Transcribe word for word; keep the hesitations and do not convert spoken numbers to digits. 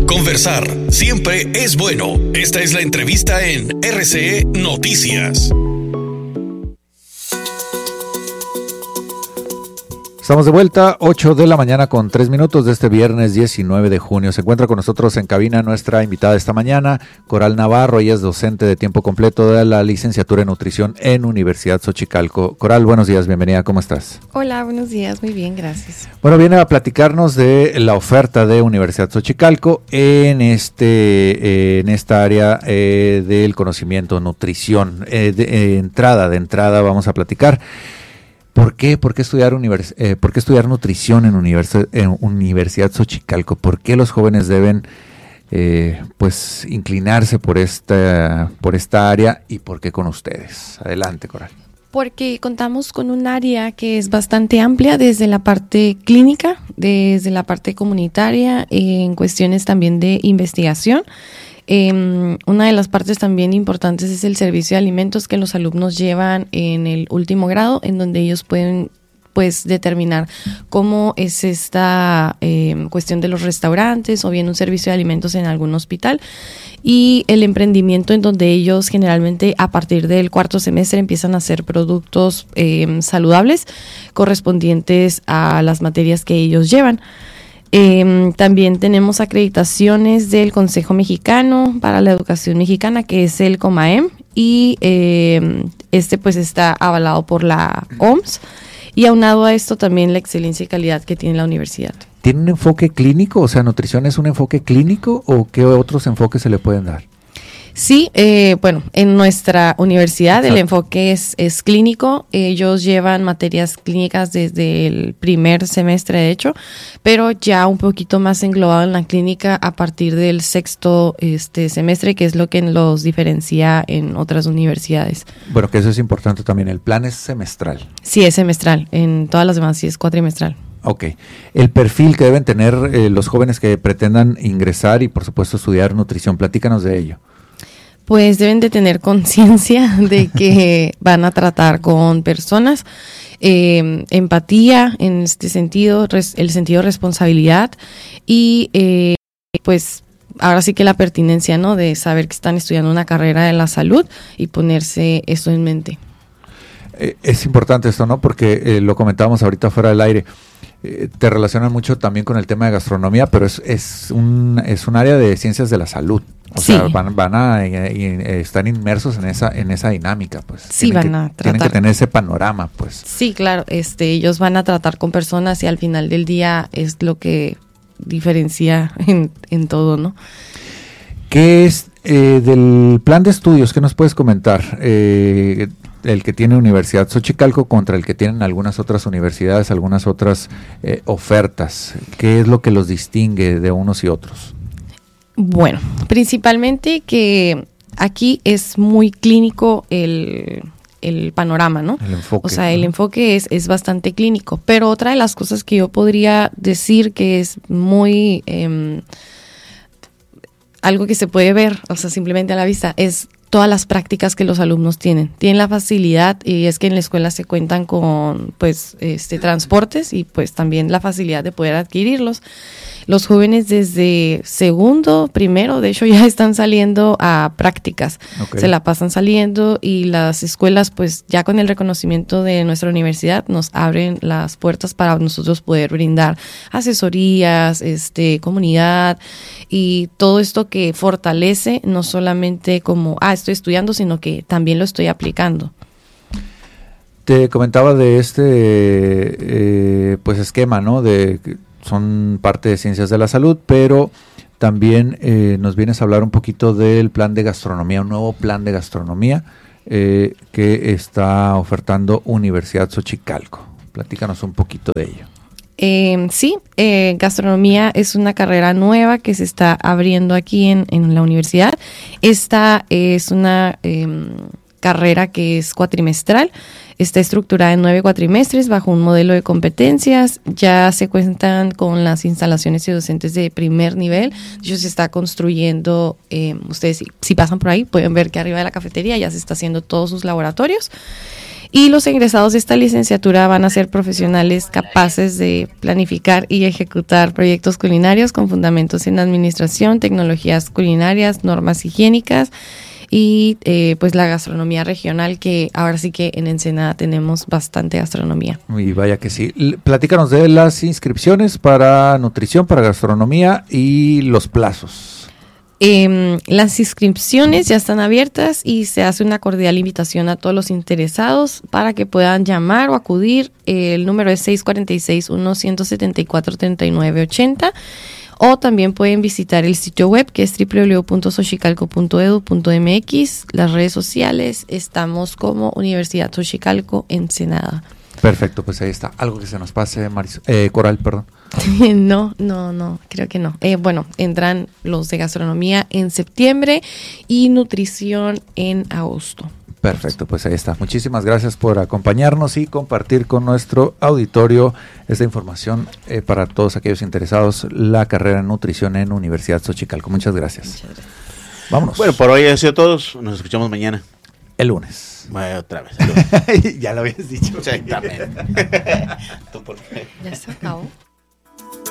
Conversar siempre es bueno. Esta es la entrevista en R C E Noticias. Estamos de vuelta, ocho de la mañana con tres minutos de este viernes diecinueve de junio. Se encuentra con nosotros en cabina nuestra invitada esta mañana, Coral Navarro. Ella es docente de tiempo completo de la licenciatura en nutrición en Universidad Xochicalco. Coral, buenos días, bienvenida, ¿cómo estás? Hola, buenos días, muy bien, gracias. Bueno, viene a platicarnos de la oferta de Universidad Xochicalco en este eh, en esta área eh, del conocimiento, nutrición. Eh, de, eh, entrada, de entrada vamos a platicar. ¿Por qué? ¿Por qué estudiar univers- eh, ¿por qué estudiar nutrición en, univers- en Universidad Xochicalco? ¿Por qué los jóvenes deben eh, pues inclinarse por esta, por esta área y por qué con ustedes? Adelante, Coral. Porque contamos con un área que es bastante amplia desde la parte clínica, desde la parte comunitaria, en cuestiones también de investigación. Eh, una de las partes también importantes es el servicio de alimentos que los alumnos llevan en el último grado, en donde ellos pueden pues determinar cómo es esta eh, cuestión de los restaurantes o bien un servicio de alimentos en algún hospital, y el emprendimiento en donde ellos generalmente a partir del cuarto semestre empiezan a hacer productos eh, saludables correspondientes a las materias que ellos llevan. Eh, también tenemos acreditaciones del Consejo Mexicano para la Educación Mexicana, que es el COMAEM, y eh, este pues está avalado por la O M S, y aunado a esto también la excelencia y calidad que tiene la universidad. ¿Tiene un enfoque clínico? O sea, ¿nutrición es un enfoque clínico o qué otros enfoques se le pueden dar? Sí, eh, bueno, en nuestra universidad el enfoque es, es clínico. Ellos llevan materias clínicas desde el primer semestre, de hecho, pero ya un poquito más englobado en la clínica a partir del sexto este semestre, que es lo que los diferencia en otras universidades. Bueno, que eso es importante también. El plan es semestral. Sí, es semestral. En todas las demás sí es cuatrimestral. Ok. El perfil que deben tener eh, los jóvenes que pretendan ingresar y, por supuesto, estudiar nutrición. Platícanos de ello. Pues deben de tener conciencia de que van a tratar con personas, eh, empatía en este sentido, res, el sentido de responsabilidad y eh, pues ahora sí que la pertinencia, ¿no? De saber que están estudiando una carrera de la salud y ponerse eso en mente. Eh, es importante esto, ¿no? Porque eh, lo comentábamos ahorita fuera del aire. Eh, te relacionan mucho también con el tema de gastronomía, pero es, es, un, es un área de ciencias de la salud. O sí. sea, van, van a eh, eh, estar inmersos en esa en esa dinámica, pues. Sí, tienen van que, a tratar. Tienen que tener ese panorama, pues. Sí, claro. Este, ellos van a tratar con personas y al final del día es lo que diferencia en, en todo, ¿no? ¿Qué es eh, del plan de estudios? ¿Qué nos puedes comentar? Eh, el que tiene Universidad Xochicalco contra el que tienen algunas otras universidades, algunas otras eh, ofertas. ¿Qué es lo que los distingue de unos y otros? Bueno, principalmente que aquí es muy clínico el, el panorama, ¿no? El enfoque. O sea, el enfoque es, es bastante clínico. Pero otra de las cosas que yo podría decir que es muy... Eh, algo que se puede ver, o sea, simplemente a la vista, es todas las prácticas que los alumnos tienen. Tienen la facilidad, y es que en la escuela se cuentan con, pues, este, transportes y pues también la facilidad de poder adquirirlos. Los jóvenes desde segundo, primero, de hecho ya están saliendo a prácticas. Okay. Se la pasan saliendo y las escuelas, pues ya con el reconocimiento de nuestra universidad, nos abren las puertas para nosotros poder brindar asesorías, este, comunidad y todo esto que fortalece no solamente como, ah, estoy estudiando, sino que también lo estoy aplicando. Te comentaba de este eh, pues esquema, ¿no? De son parte de ciencias de la salud, pero también eh, nos vienes a hablar un poquito del plan de gastronomía, un nuevo plan de gastronomía eh, que está ofertando Universidad Xochicalco. Platícanos un poquito de ello. Eh, sí, eh, gastronomía es una carrera nueva que se está abriendo aquí en, en la universidad. Esta es una eh, carrera que es cuatrimestral. Está estructurada en nueve cuatrimestres bajo un modelo de competencias. Ya se cuentan con las instalaciones y docentes de primer nivel. De hecho, se está construyendo, eh, ustedes si, si pasan por ahí pueden ver que arriba de la cafetería ya se está haciendo todos sus laboratorios. Y los egresados de esta licenciatura van a ser profesionales capaces de planificar y ejecutar proyectos culinarios con fundamentos en administración, tecnologías culinarias, normas higiénicas y eh, pues la gastronomía regional, que ahora sí que en Ensenada tenemos bastante gastronomía. Y vaya que sí. L- Platícanos de las inscripciones para nutrición, para gastronomía y los plazos. Eh, las inscripciones ya están abiertas y se hace una cordial invitación a todos los interesados para que puedan llamar o acudir. Eh, el número es seis cuatro seis, uno siete cuatro, tres nueve ocho cero. O también pueden visitar el sitio web, que es doble u doble u doble u punto xochicalco punto edu punto eme equis. Las redes sociales, estamos como Universidad Xochicalco Ensenada. Perfecto, pues ahí está. Algo que se nos pase, Maris- eh, Coral, perdón. No, no, no, creo que no. Eh, bueno, entran los de gastronomía en septiembre y nutrición en agosto. Perfecto, pues ahí está. Muchísimas gracias por acompañarnos y compartir con nuestro auditorio esta información eh, para todos aquellos interesados, la carrera en nutrición en Universidad Xochicalco. Muchas gracias. Muchas gracias. Vámonos. Bueno, por hoy ha sido todo. Nos escuchamos mañana. El lunes. Bueno, otra vez. El lunes. Ya lo habías dicho. Exactamente. ¿Tú por qué? Ya se acabó.